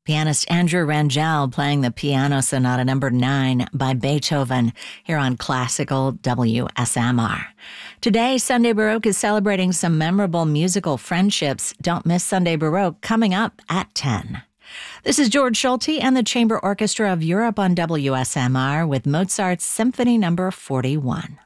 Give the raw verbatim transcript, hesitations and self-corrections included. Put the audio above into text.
Pianist Andrew Rangel playing the Piano Sonata number nine by Beethoven here on Classical W S M R. Today, Sunday Baroque is celebrating some memorable musical friendships. Don't miss Sunday Baroque coming up at ten. This is George Schulte and the Chamber Orchestra of Europe on W S M R with Mozart's Symphony number forty-one.